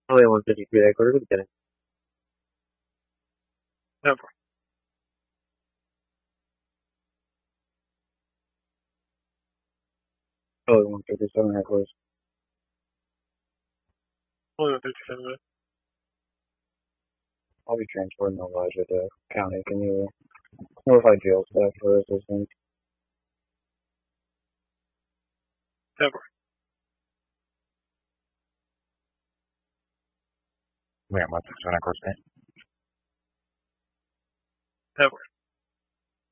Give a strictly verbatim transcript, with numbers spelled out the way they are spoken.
probably one fifty-three I quarter to get it. Never. Probably one fifty-seven I close. Only one fifty-seven. I'll be transporting Elijah to county. Can you notify jail staff for assistance? Never. Yeah, my six one I close. Never.